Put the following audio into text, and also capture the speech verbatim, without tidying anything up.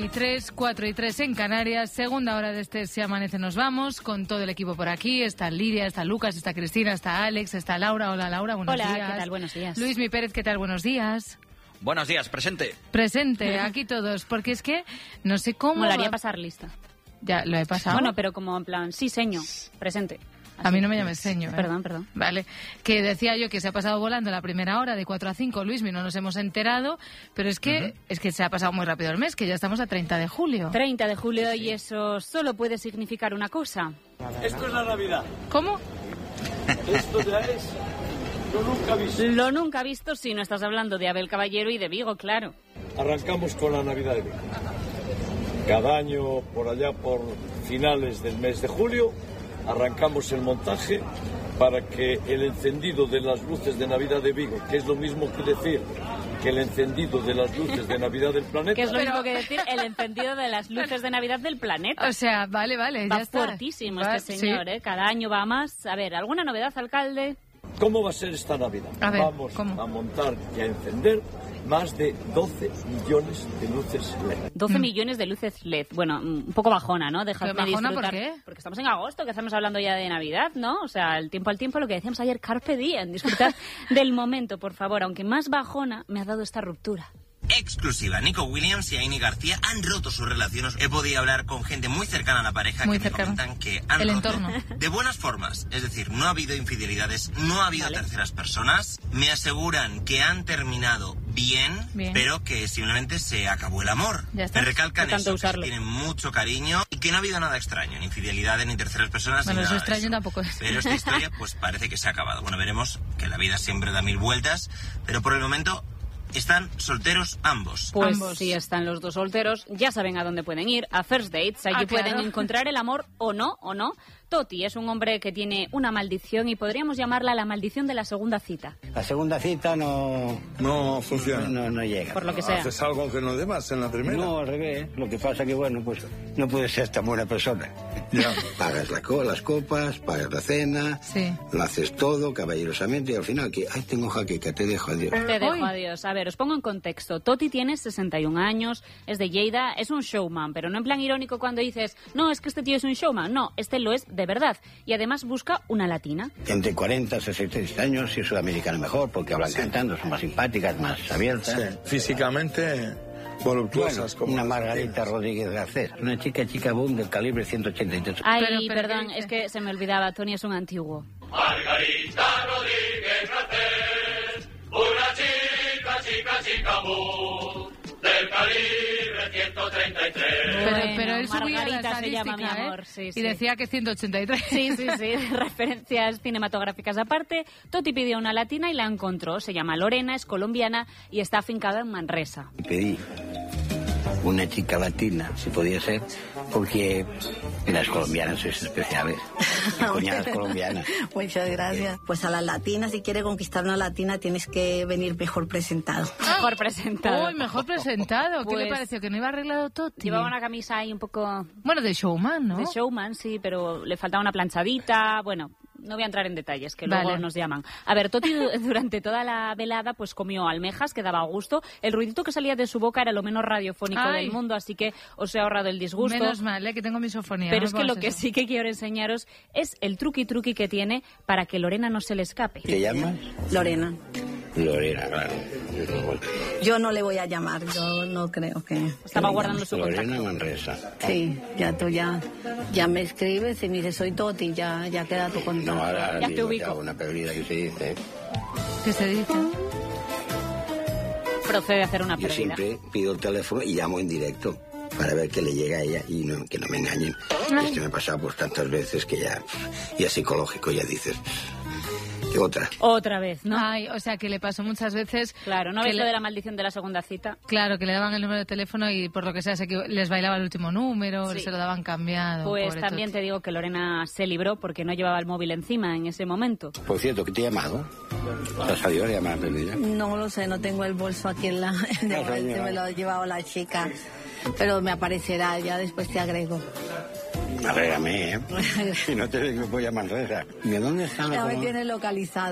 Y tres, cuatro y tres en Canarias, segunda hora de este Se Amanece Nos Vamos, con todo el equipo por aquí. Está Lidia, está Lucas, está Cristina, está Alex, está Laura. Hola Laura, buenos Hola, días. Hola, ¿qué tal? Buenos días. Luis Mi Pérez, ¿qué tal? Buenos días. Buenos días, presente. Presente, aquí todos, porque es que no sé cómo... Me la haría pasar lista. Ya, lo he pasado. Bueno, pero como en plan, sí, seño, presente. Así. A mí no me llames seño. ¿eh? Perdón, perdón. Vale, que decía yo que se ha pasado volando la primera hora de cuatro a cinco, Luismi, no nos hemos enterado, pero es que uh-huh. es que se ha pasado muy rápido el mes, que ya estamos a treinta de julio. treinta de julio y eso solo puede significar una cosa. Esto es la Navidad. ¿Cómo? Esto ya es lo nunca visto. Lo nunca visto si no estás hablando de Abel Caballero y de Vigo, claro. Arrancamos con la Navidad de Vigo. Cada año, por allá por finales del mes de julio, arrancamos el montaje para que el encendido de las luces de Navidad de Vigo, que es lo mismo que decir que el encendido de las luces de Navidad del planeta... Que es lo mismo que decir el encendido de las luces de Navidad del planeta. O sea, vale, vale, va ya está. fuertísimo va, este señor, sí. ¿eh? Cada año va más. A ver, ¿alguna novedad, alcalde? ¿Cómo va a ser esta Navidad? A ver, Vamos ¿cómo? a montar y a encender más de doce millones de luces L E D. doce Mm. millones de luces L E D. Bueno, un poco bajona, ¿no? Dejadme bajona, disfrutar. ¿por qué? Porque estamos en agosto, que estamos hablando ya de Navidad, ¿no? O sea, el tiempo al tiempo, lo que decíamos ayer, carpe diem. Disfrutad del momento, por favor. Aunque más bajona me ha dado esta ruptura. Exclusiva. Nico Williams y Aini García han roto sus relaciones. He podido hablar con gente muy cercana a la pareja muy que cercana. me comentan que han el roto entorno. de buenas formas. Es decir, no ha habido infidelidades, no ha habido vale. terceras personas. Me aseguran que han terminado bien, bien, pero que simplemente se acabó el amor. Ya está. Me recalcan De tanto eso, usarlo. que se tienen mucho cariño y que no ha habido nada extraño, ni infidelidades, ni terceras personas, bueno, ni eso nada de extraño eso. tampoco es. Pero esta historia pues parece que se ha acabado. Bueno, veremos, que la vida siempre da mil vueltas, pero por el momento... están solteros ambos. Pues ambos. sí, están los dos solteros. Ya saben a dónde pueden ir, a First Dates. Allí ah, claro. pueden encontrar el amor o no, o no. Toti es un hombre que tiene una maldición y podríamos llamarla la maldición de la segunda cita. La segunda cita no... No funciona. No, no llega. Por lo que sea. ¿Haces algo que no debas en la primera? No, al revés. Lo que pasa que, bueno, pues no puedes ser tan buena persona. Ya. Pagas la co las copas, pagas la cena, sí. lo haces todo caballerosamente y al final que, ay, tengo jaqueca, te dejo, adiós. Te dejo, Uy. adiós. A ver, os pongo en contexto. Toti tiene sesenta y un años, es de Lleida, es un showman, pero no en plan irónico cuando dices, no, es que este tío es un showman. No, este lo es de verdad. Y además busca una latina. Entre cuarenta y sesenta años, si es sudamericana mejor, porque hablan sí. cantando, son más simpáticas, más abiertas. Sí. Físicamente voluptuosas. Bueno, como una Margarita Rodríguez Garcés, una chica chica boom del calibre ciento ochenta y tres. Ay, Pero, pero, perdón, ¿qué dice? es que se me olvidaba, Tony es un antiguo. Margarita Rodríguez Garcés, una chica, chica, chica boom del calibre ciento treinta y tres. Pero, Bueno, pero él subía la Margarita se llama, mi estadística, amor, ¿eh? sí, Y sí. decía que ciento ochenta y tres. Sí, sí, sí, referencias cinematográficas aparte. Toti pidió una latina y la encontró. Se llama Lorena, es colombiana y está afincada en Manresa. Pedí una chica latina, si podía ser, porque las colombianas sois especiales. Coñadas colombianas. Muchas gracias. Pues a las latinas, si quieres conquistar una latina, tienes que venir mejor presentado. Mejor presentado. Uy, mejor presentado. ¿Qué Pues- le pareció? ¿Que no iba arreglado Toti? Llevaba una camisa ahí un poco Bueno, de showman, ¿no? de showman, sí, pero le faltaba una planchadita. Bueno, no voy a entrar en detalles, que luego Vale. nos llaman. A ver, Toti du- durante toda la velada pues comió almejas, que daba gusto. El ruidito que salía de su boca era lo menos radiofónico Ay. del mundo, así que os he ahorrado el disgusto. Menos mal, ¿eh? Que tengo misofonía. Pero no es que me lo pongas que eso. sí que quiero enseñaros es el truqui truqui que tiene para que Lorena no se le escape. ¿Te llamas? Lorena. Lorena, claro. Yo no le voy a llamar, yo no creo que... Estaba que me guardando su Lorena contacto. Manresa. llame. Sí, ya tú ya, ya me escribes y me dices, soy Toti, ya, ya queda tu No, contacto. ahora, ahora Ya te digo, ubico. ya una perdida que se dice. ¿Qué se dice? Procede a hacer una Yo pérdida. siempre pido el teléfono y llamo en directo para ver que le llega a ella y no, que no me engañen. Es que me ha pasado pues tantas veces que ya, ya psicológico, ya dices, ¿qué otra? Otra vez, ¿no? Ay, o sea, que le pasó muchas veces... Claro, ¿no que ves lo le- de la maldición de la segunda cita? Claro, que le daban el número de teléfono y por lo que sea se equivo- les bailaba el último número, Sí. se lo daban cambiado. Pues pobre también Toti. te digo que Lorena se libró porque no llevaba el móvil encima en ese momento. Por cierto, ¿qué te he llamado? ¿Te has sabido la llamada perdida? No lo sé, no tengo el bolso aquí en la... De No, momento señora. me lo ha llevado la chica, pero me aparecerá, ya después te agrego. Agrégame, ¿eh? Si no te voy a Manresa. ¿Y dónde están Ya los me tienes localizado.